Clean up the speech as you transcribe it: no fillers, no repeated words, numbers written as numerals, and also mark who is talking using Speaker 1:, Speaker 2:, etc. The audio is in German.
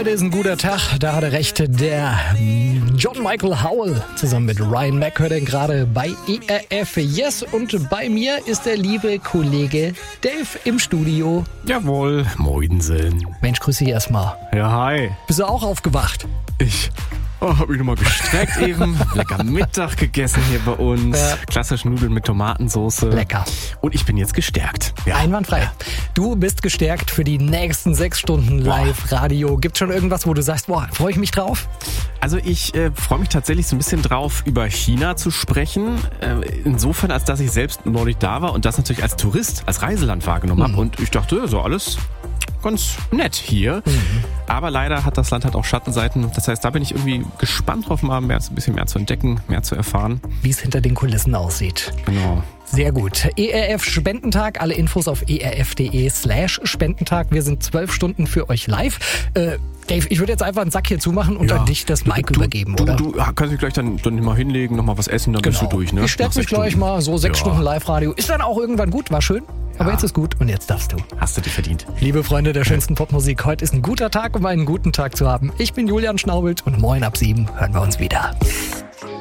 Speaker 1: Heute ist ein guter Tag, da hat er recht. Der John Michael Howell zusammen mit Ryan Mac hört ihn gerade bei ERF Yes. Und bei mir ist der liebe Kollege Dave im Studio.
Speaker 2: Jawohl, moinsen.
Speaker 1: Mensch, grüß dich erstmal.
Speaker 2: Ja, hi.
Speaker 1: Bist du auch aufgewacht?
Speaker 2: Hab mich nochmal gestreckt eben. Lecker Mittag gegessen hier bei uns.
Speaker 1: Ja.
Speaker 2: Klassisch Nudeln mit Tomatensauce.
Speaker 1: Lecker.
Speaker 2: Und ich bin jetzt gestärkt. Ja.
Speaker 1: Einwandfrei. Du bist gestärkt für die nächsten 6 Stunden Live-Radio. Gibt's schon irgendwas, wo du sagst, freue ich mich drauf?
Speaker 2: Also ich freue mich tatsächlich so ein bisschen drauf, über China zu sprechen. Insofern, als dass ich selbst neulich da war und das natürlich als Tourist, als Reiseland wahrgenommen habe. Und ich dachte, so alles ganz nett hier. Aber leider hat das Land halt auch Schattenseiten. Das heißt, da bin ich irgendwie gespannt drauf, mal ein bisschen mehr zu entdecken, mehr zu erfahren.
Speaker 1: Wie es hinter den Kulissen aussieht.
Speaker 2: Genau.
Speaker 1: Sehr gut. ERF Spendentag. Alle Infos auf erf.de/Spendentag. Wir sind 12 Stunden für euch live. Dave, ich würde jetzt einfach einen Sack hier zumachen und an dich das Mic übergeben, oder?
Speaker 2: Du kannst dich gleich dann mal hinlegen, noch mal was essen, dann bist du durch, ne?
Speaker 1: Ich stärke mich gleich mal, so 6 Stunden Live-Radio. Ist dann auch irgendwann gut, war schön. Aber jetzt ist gut und jetzt darfst du.
Speaker 2: Hast du dir verdient.
Speaker 1: Liebe Freunde der schönsten Popmusik, heute ist ein guter Tag, um einen guten Tag zu haben. Ich bin Julian Schnaubelt und morgen ab 7 hören wir uns wieder.